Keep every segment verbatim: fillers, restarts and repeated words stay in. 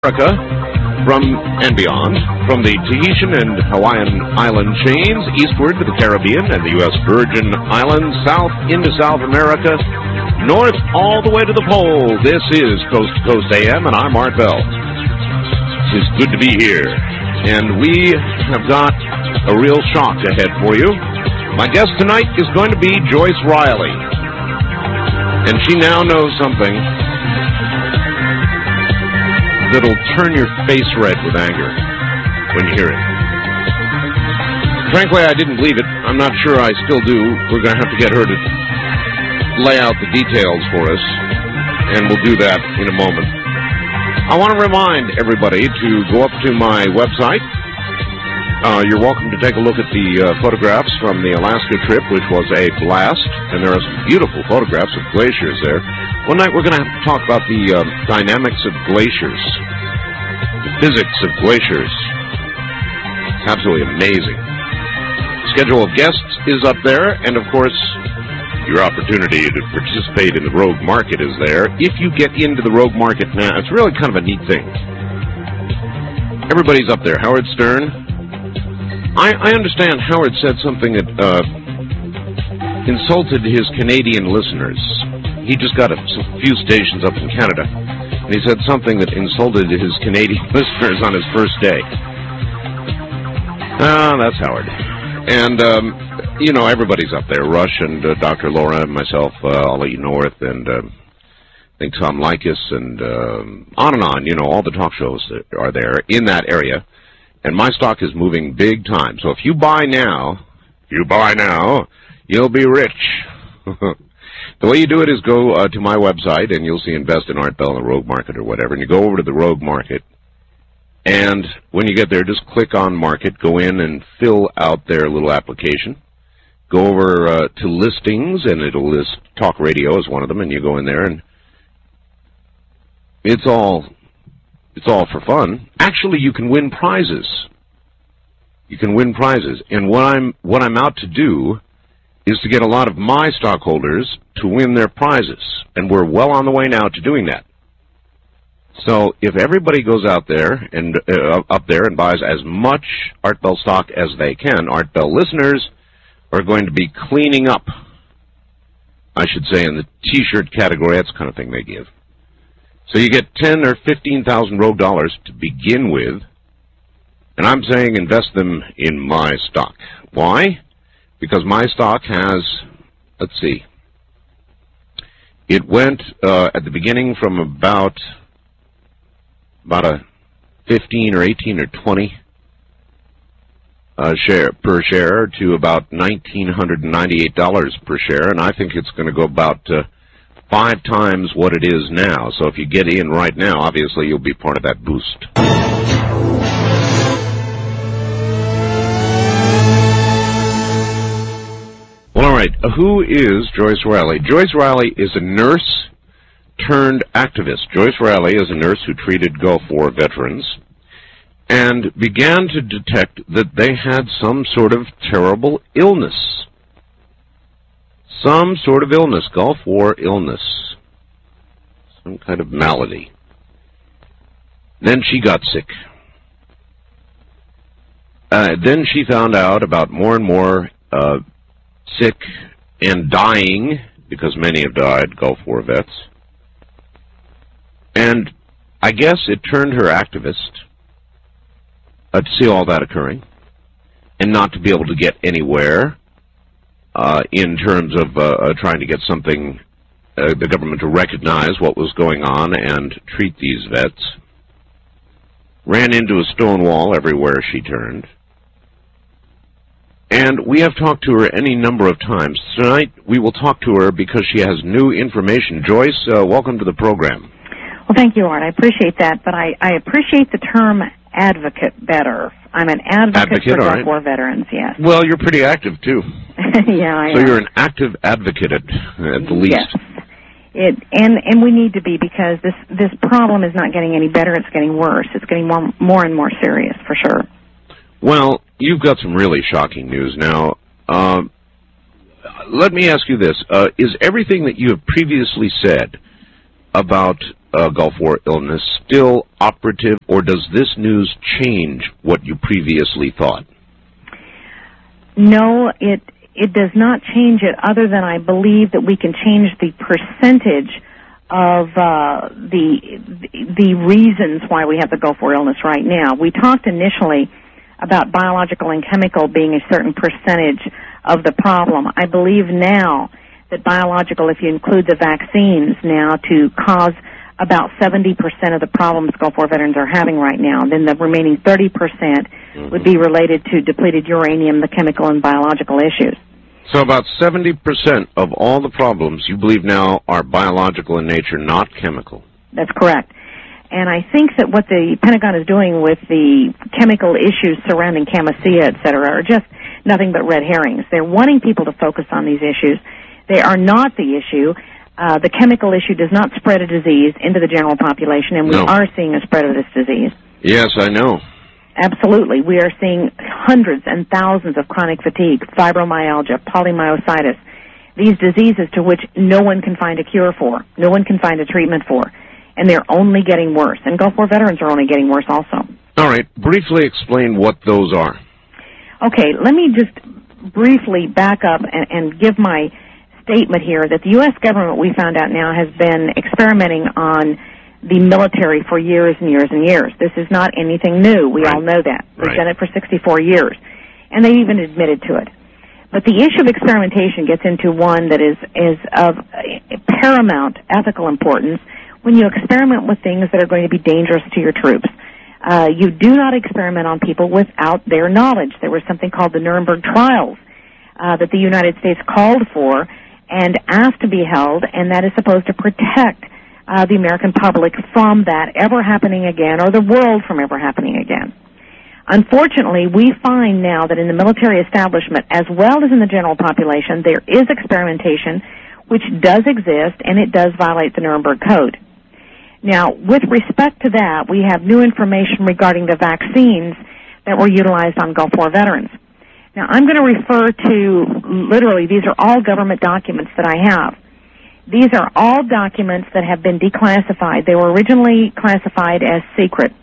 America from and beyond, from the Tahitian and Hawaiian island chains eastward to the Caribbean and the U S Virgin Islands, south into South America, north all the way to the pole. This is Coast to Coast A M, and I'm Art Bell. It's good to be here, and we have got a real shock ahead for you. My guest tonight is going to be Joyce Riley, and she now knows something that'll turn your face red with anger when you hear it. Frankly, I didn't believe it. I'm not sure I still do. We're going to have to get her to lay out the details for us, and we'll do that in a moment. I want to remind everybody to go up to my website. Uh, you're welcome to take a look at the uh, photographs from the Alaska trip, which was a blast, and there are some beautiful photographs of glaciers there. One night we're going to have to talk about the uh, dynamics of glaciers, the physics of glaciers. It's absolutely amazing. Schedule of guests is up there, and of course, your opportunity to participate in the Rogue Market is there. If you get into the Rogue Market now, it's really kind of a neat thing. Everybody's up there. Howard Stern. I, I understand Howard said something that uh, insulted his Canadian listeners. He just got a few stations up in Canada, and he said something that insulted his Canadian listeners on his first day. Ah, that's Howard. And, um, you know, everybody's up there. Rush and uh, Doctor Laura and myself, uh, Ollie North, and uh, I think Tom Likas, and uh, on and on. You know, all the talk shows that are there in that area. And my stock is moving big time. So if you buy now, if you buy now, you'll be rich. The way you do it is go uh, to my website, and you'll see Invest in Art Bell in the Rogue Market or whatever, and you go over to the Rogue Market, and when you get there, just click on Market, go in and fill out their little application. Go over uh, to Listings, and it'll list Talk Radio as one of them, and you go in there, and it's all, it's all for fun. Actually, you can win prizes. You can win prizes, and what I'm, what I'm out to do is to get a lot of my stockholders to win their prizes, and we're well on the way now to doing that. So if everybody goes out there and uh, up there and buys as much Art Bell stock as they can, Art Bell listeners are going to be cleaning up, I should say, in the T-shirt category. That's the kind of thing they give. So you get ten or fifteen thousand Rogue dollars to begin with, and I'm saying invest them in my stock. Why? Because my stock has, let's see, it went uh, at the beginning from about about a fifteen or eighteen or twenty uh, share per share to about nineteen ninety-eight dollars per share, and I think it's going to go about uh, five times what it is now. So if you get in right now, obviously you'll be part of that boost. Well, all right, who is Joyce Riley? Joyce Riley is a nurse turned activist. Joyce Riley is a nurse who treated Gulf War veterans and began to detect that they had some sort of terrible illness. Some sort of illness, Gulf War illness, some kind of malady. Then she got sick. Uh, then she found out about more and more uh, sick and dying, because many have died, Gulf War vets. And I guess it turned her activist uh, to see all that occurring and not to be able to get anywhere uh, in terms of uh, uh, trying to get something, uh, the government to recognize what was going on and treat these vets. Ran into a stone wall everywhere she turned. And we have talked to her any number of times. Tonight, we will talk to her because she has new information. Joyce, uh, welcome to the program. Well, thank you, Art. I appreciate that, but I, I appreciate the term advocate better. I'm an advocate, advocate for Gulf right. War veterans, yes. Well, you're pretty active, too. Yeah, I So am. you're an active advocate at, at the least. Yes. It, and, and we need to be, because this, this problem is not getting any better. It's getting worse. It's getting more, more and more serious, for sure. Well, you've got some really shocking news now. Uh, let me ask you this. Uh, is everything that you have previously said about uh, Gulf War illness still operative, or does this news change what you previously thought? No, it it does not change it, other than I believe that we can change the percentage of uh, the the reasons why we have the Gulf War illness right now. We talked initially about biological and chemical being a certain percentage of the problem. I believe now that biological, if you include the vaccines now, to cause about seventy percent of the problems Gulf War veterans are having right now. Then the remaining thirty percent mm-hmm. would be related to depleted uranium, the chemical and biological issues. So about seventy percent of all the problems you believe now are biological in nature, not chemical. That's correct. And I think that what the Pentagon is doing with the chemical issues surrounding Camisea, et cetera, are just nothing but red herrings. They're wanting people to focus on these issues. They are not the issue. Uh, the chemical issue does not spread a disease into the general population, and we no. are seeing a spread of this disease. Yes, I know. Absolutely. We are seeing hundreds and thousands of chronic fatigue, fibromyalgia, polymyositis, these diseases to which no one can find a cure for, no one can find a treatment for, and they're only getting worse. And Gulf War veterans are only getting worse also. All right. Briefly explain what those are. Okay. Let me just briefly back up and, and give my statement here that the U S government, we found out now, has been experimenting on the military for years and years and years. This is not anything new. We right. all know that. They've right. done it for sixty-four years, and they even admitted to it. But the issue of experimentation gets into one that is, is of paramount ethical importance when you experiment with things that are going to be dangerous to your troops. Uh, you do not experiment on people without their knowledge. There was something called the Nuremberg trials uh, that the United States called for and asked to be held, and that is supposed to protect uh, the American public from that ever happening again, or the world from ever happening again. Unfortunately, we find now that in the military establishment, as well as in the general population, there is experimentation which does exist, and it does violate the Nuremberg Code. Now, with respect to that, we have new information regarding the vaccines that were utilized on Gulf War veterans. Now, I'm going to refer to, literally, these are all government documents that I have. These are all documents that have been declassified. They were originally classified as secret.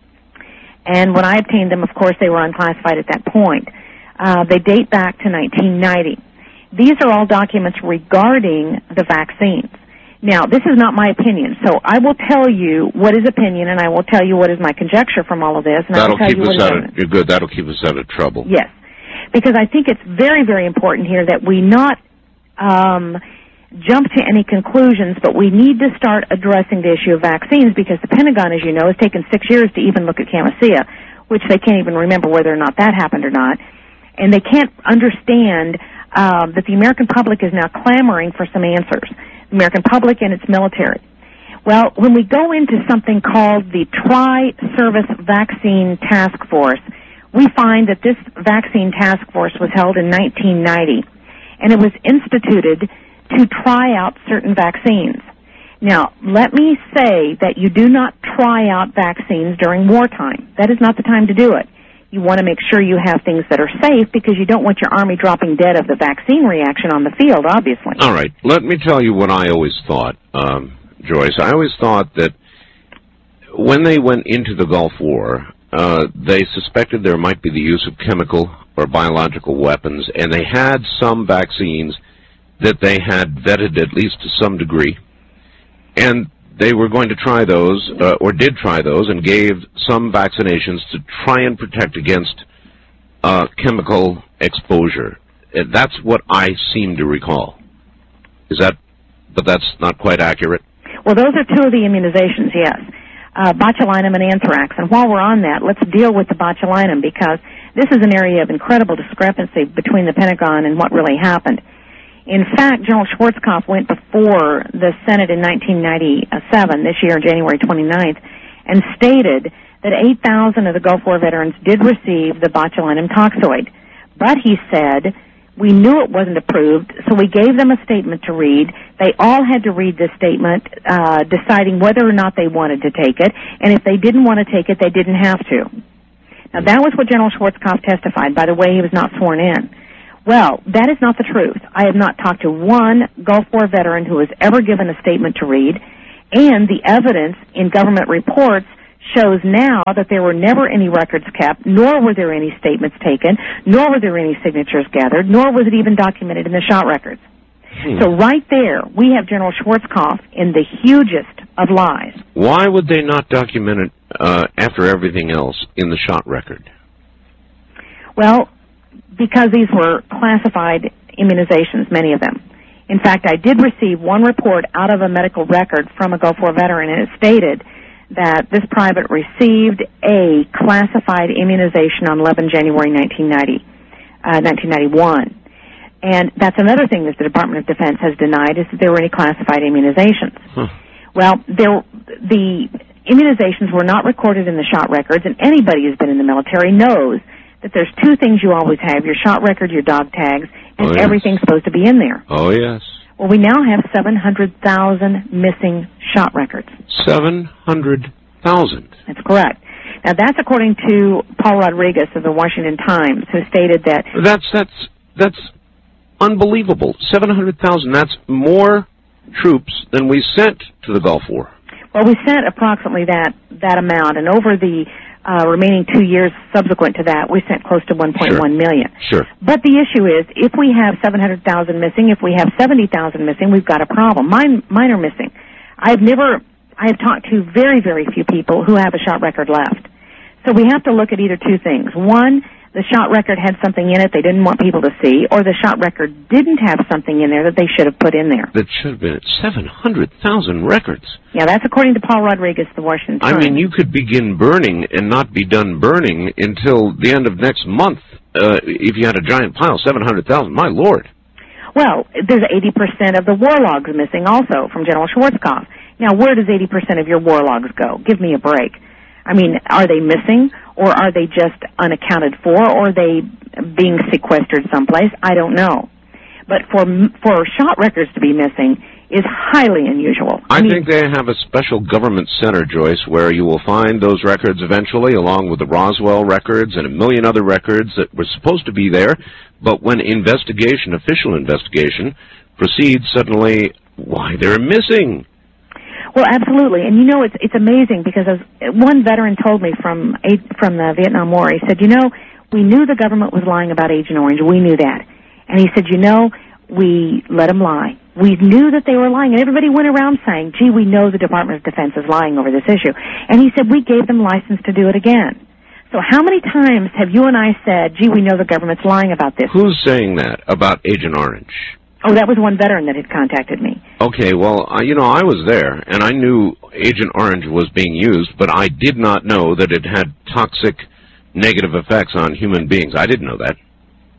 And when I obtained them, of course, they were unclassified at that point. Uh, they date back to nineteen ninety. These are all documents regarding the vaccines. Now, this is not my opinion, so I will tell you what is opinion, and I will tell you what is my conjecture from all of this. And That'll I will tell keep you us what out is of, you're good. That'll keep us out of trouble. Yes, because I think it's very, very important here that we not um, jump to any conclusions, but we need to start addressing the issue of vaccines, because the Pentagon, as you know, has taken six years to even look at Camisea, which they can't even remember whether or not that happened or not, and they can't understand um, that the American public is now clamoring for some answers. The American public and its military. Well, when we go into something called the Tri-Service Vaccine Task Force, we find that this vaccine task force was held in nineteen ninety, and it was instituted to try out certain vaccines. Now, let me say that you do not try out vaccines during wartime. That is not the time to do it. You want to make sure you have things that are safe, because you don't want your Army dropping dead of the vaccine reaction on the field, obviously. All right. Let me tell you what I always thought, um, Joyce. I always thought that when they went into the Gulf War, uh, they suspected there might be the use of chemical or biological weapons, and they had some vaccines that they had vetted at least to some degree, and they were going to try those, uh, or did try those, and gave some vaccinations to try and protect against uh, chemical exposure. And that's what I seem to recall. Is that, but that's not quite accurate? Well, those are two of the immunizations, yes. Uh, botulinum and anthrax. And while we're on that, let's deal with the botulinum, because this is an area of incredible discrepancy between the Pentagon and what really happened. In fact, General Schwarzkopf went before the Senate in nineteen ninety-seven, this year, January twenty-ninth, and stated that eight thousand of the Gulf War veterans did receive the botulinum toxoid. But he said, we knew it wasn't approved, so we gave them a statement to read. They all had to read this statement, uh, deciding whether or not they wanted to take it, and if they didn't want to take it, they didn't have to. Now, that was what General Schwarzkopf testified. By the way, he was not sworn in. Well, that is not the truth. I have not talked to one Gulf War veteran who has ever given a statement to read, And the evidence in government reports shows now that there were never any records kept, nor were there any statements taken, nor were there any signatures gathered, nor was it even documented in the shot records. Hmm. So right there, we have General Schwarzkopf in the hugest of lies. Why would they not document it uh, after everything else in the shot record? Well, because these were classified immunizations, many of them. In fact, I did receive one report out of a medical record from a Gulf War veteran, and it stated that this private received a classified immunization on eleven January nineteen ninety, uh, nineteen ninety-one. And that's another thing that the Department of Defense has denied, is that there were any classified immunizations. Huh. Well, there, the immunizations were not recorded in the shot records, and anybody who's been in the military knows that there's two things you always have, your shot record, your dog tags, and oh, yes. everything's supposed to be in there. Oh, yes. Well, we now have seven hundred thousand missing shot records. seven hundred thousand? That's correct. Now, that's according to Paul Rodriguez of the Washington Times, who stated that... That's, that's, that's unbelievable. seven hundred thousand, that's more troops than we sent to the Gulf War. Well, we sent approximately that, that amount, and over the uh, remaining two years subsequent to that, we sent close to one point one sure. million. Sure. But the issue is, if we have seven hundred thousand missing, if we have seventy thousand missing, we've got a problem. Mine, mine are missing. I've never, I have talked to very, very few people who have a shot record left. So we have to look at either two things. One, the shot record had something in it they didn't want people to see, or the shot record didn't have something in there that they should have put in there. That should have been seven hundred thousand records. Yeah, that's according to Paul Rodriguez, the Washington Times. I mean, you could begin burning and not be done burning until the end of next month uh, if you had a giant pile, seven hundred thousand. My Lord. Well, there's eighty percent of the war logs missing also from General Schwarzkopf. Now, where does eighty percent of your war logs go? Give me a break. I mean, are they missing, or are they just unaccounted for, or are they being sequestered someplace? I don't know. But for for shot records to be missing is highly unusual. I, I mean, think they have a special government center, Joyce, where you will find those records eventually, along with the Roswell records and a million other records that were supposed to be there, but when investigation, official investigation, proceeds, suddenly, why, they're missing. Well, absolutely, and you know it's it's amazing because as one veteran told me from from the Vietnam War, he said, you know, we knew the government was lying about Agent Orange, we knew that, and he said, you know, we let them lie. We knew that they were lying, and everybody went around saying, gee, we know the Department of Defense is lying over this issue, and he said we gave them license to do it again. So how many times have you and I said, gee, we know the government's lying about this? Who's saying that about Agent Orange? Oh, that was one veteran that had contacted me. Okay, well, uh, you know, I was there, and I knew Agent Orange was being used, but I did not know that it had toxic negative effects on human beings. I didn't know that.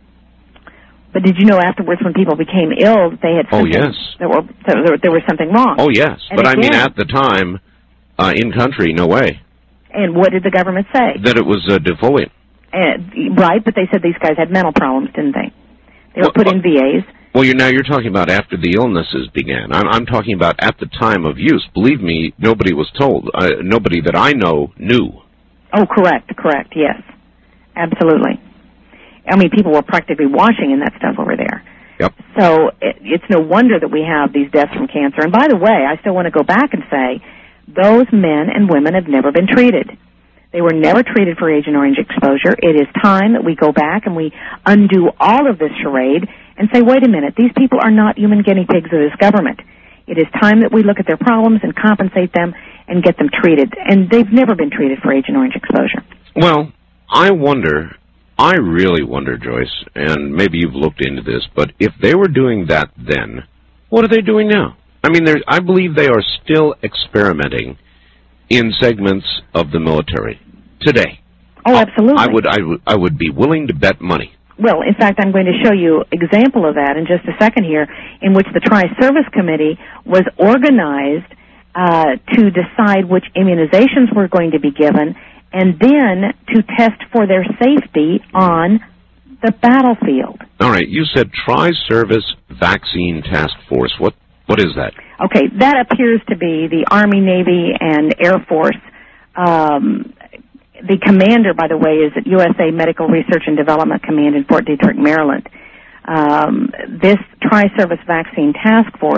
But did you know afterwards when people became ill, they had oh, yes. There, were, there, there was something wrong? Oh, yes. And but again, I mean, at the time, uh, in country, no way. And what did the government say? That it was uh, defoliant. Uh, right, but they said these guys had mental problems, didn't they? They were well, put in V As. Well, you're, now you're talking about after the illnesses began. I'm, I'm talking about at the time of use. Believe me, nobody was told. Uh, nobody that I know knew. Oh, correct, correct, yes. Absolutely. I mean, people were practically washing in that stuff over there. Yep. So it, it's no wonder that we have these deaths from cancer. And by the way, I still want to go back and say those men and women have never been treated. They were never treated for Agent Orange exposure. It is time that we go back and we undo all of this charade and say, wait a minute, these people are not human guinea pigs of this government. It is time that we look at their problems and compensate them and get them treated. And they've never been treated for Agent Orange exposure. Well, I wonder, I really wonder, Joyce, and maybe you've looked into this, but if they were doing that then, what are they doing now? I mean, I believe they are still experimenting in segments of the military today. Oh, absolutely. I would, I would, I would be willing to bet money. Well, in fact, I'm going to show you an example of that in just a second here, in which the Tri-Service Committee was organized uh, to decide which immunizations were going to be given, and then to test for their safety on the battlefield. All right, you said Tri-Service Vaccine Task Force. What what is that? Okay, that appears to be the Army, Navy, and Air Force. Um, the commander, by the way, is at U S A Medical Research and Development Command in Fort Detrick, Maryland. Um, this Tri-Service Vaccine Task Force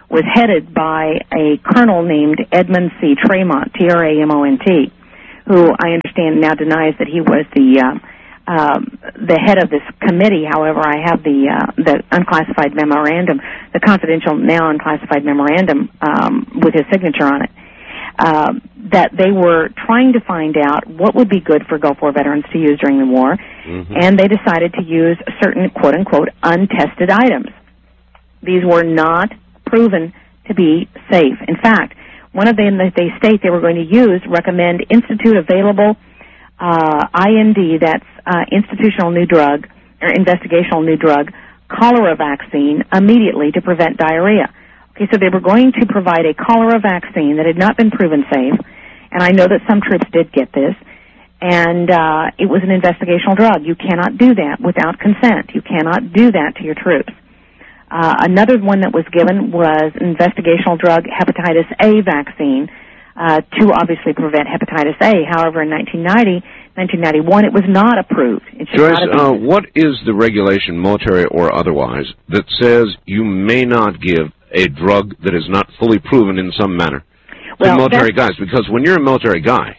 was headed by a colonel named Edmund C. Tremont, T R A M O N T, who I understand now denies that he was the uh, um, the head of this committee. However, I have the uh, the unclassified memorandum, the confidential now unclassified memorandum um, with his signature on it, uh, that they were trying to find out what would be good for Gulf War veterans to use during the war, mm-hmm. and they decided to use certain quote-unquote untested items. These were not proven to be safe. In fact, one of them that they state they were going to use, recommend institute available uh, I N D, that's uh, institutional new drug, or investigational new drug, cholera vaccine immediately to prevent diarrhea. Okay, so they were going to provide a cholera vaccine that had not been proven safe, and I know that some troops did get this, and uh, it was an investigational drug. You cannot do that without consent. You cannot do that to your troops. Uh, another one that was given was an investigational drug, hepatitis A vaccine, uh, to obviously prevent hepatitis A. However, in nineteen ninety, nineteen ninety-one, it was not approved. It should Joyce, not uh, what is the regulation, military or otherwise, that says you may not give a drug that is not fully proven in some manner well, to military guys? Because when you're a military guy,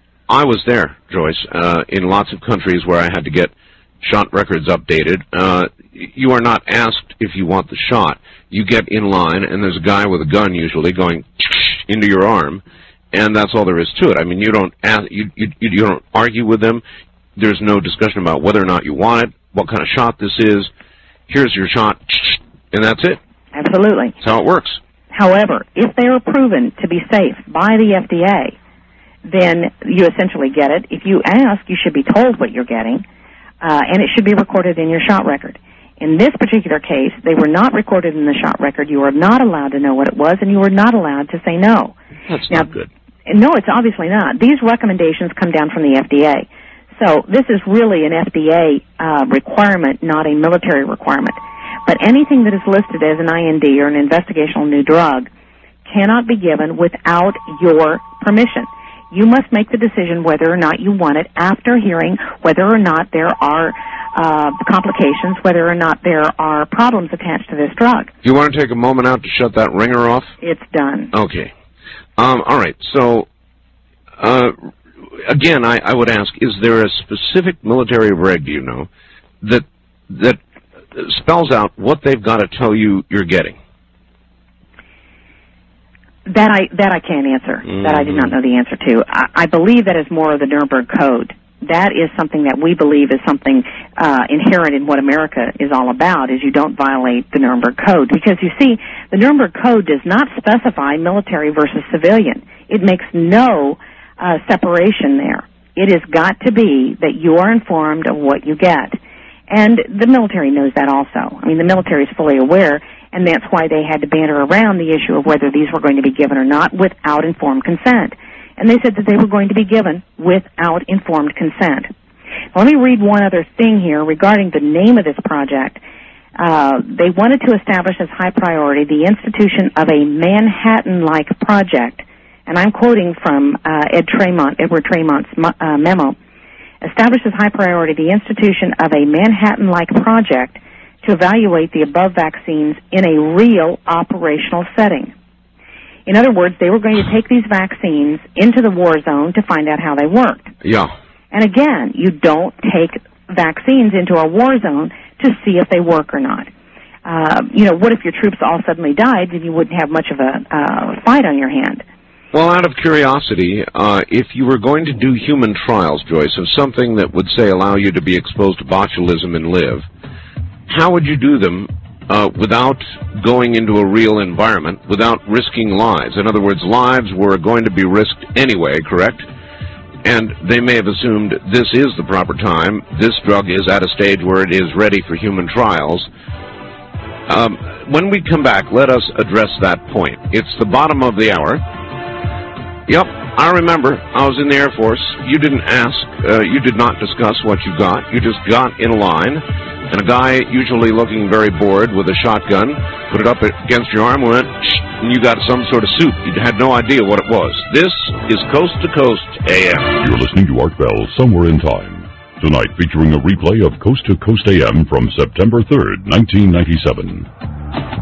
I was there, Joyce, uh, in lots of countries where I had to get shot records updated. Uh, you are not asked if you want the shot. You get in line, and there's a guy with a gun usually going into your arm, and that's all there is to it. I mean, you don't ask, you, you, you don't argue with them. There's no discussion about whether or not you want it, what kind of shot this is. Here's your shot, and that's it. Absolutely. That's how it works. However, if they are proven to be safe by the F D A, then you essentially get it. If you ask, you should be told what you're getting. Uh, and it should be recorded in your shot record. In this particular case, they were not recorded in the shot record. You were not allowed to know what it was, and you were not allowed to say no. That's now, not good. No, it's obviously not. These recommendations come down from the F D A. So this is really an F D A uh, requirement, not a military requirement. But anything that is listed as an I N D or an investigational new drug cannot be given without your permission. You must make the decision whether or not you want it after hearing whether or not there are uh, complications, whether or not there are problems attached to this drug. Do you want to take a moment out to shut that ringer off? It's done. Okay. Um, all right. So, uh, again, I, I would ask, is there a specific military reg, do you know, that that spells out what they've got to tell you you're getting? That I that I can't answer. Mm-hmm. That I do not know the answer to. I, I believe that is more of the Nuremberg Code. That is something that we believe is something uh, inherent in what America is all about, is you don't violate the Nuremberg Code. Because, you see, the Nuremberg Code does not specify military versus civilian. It makes no uh, separation there. It has got to be that you are informed of what you get. And the military knows that also. I mean, the military is fully aware, and that's why they had to banter around the issue of whether these were going to be given or not without informed consent. And they said that they were going to be given without informed consent. Let me read one other thing here regarding the name of this project. Uh, they wanted to establish as high priority the institution of a Manhattan-like project. And I'm quoting from uh, Ed Tremont, Edward Tremont's uh, memo. Establish as high priority the institution of a Manhattan-like project to evaluate the above vaccines in a real operational setting. In other words, they were going to take these vaccines into the war zone to find out how they worked. Yeah. And again, you don't take vaccines into a war zone to see if they work or not. Uh, you know, what if your troops all suddenly died and you wouldn't have much of a uh, fight on your hand? Well, out of curiosity, uh, if you were going to do human trials, Joyce, of something that would, say, allow you to be exposed to botulism and live, how would you do them uh, without going into a real environment, without risking lives? In other words, lives were going to be risked anyway, correct? And they may have assumed this is the proper time, this drug is at a stage where it is ready for human trials. Um, when we come back, let us address that point. It's the bottom of the hour. Yep, I remember. I was in the Air Force. You didn't ask. Uh, you did not discuss what you got. You just got in a line, and a guy, usually looking very bored with a shotgun, put it up against your arm, went, and you got some sort of soup. You had no idea what it was. This is Coast to Coast A M. You're listening to Art Bell, Somewhere in Time. Tonight, featuring a replay of Coast to Coast A M from September third, nineteen ninety-seven.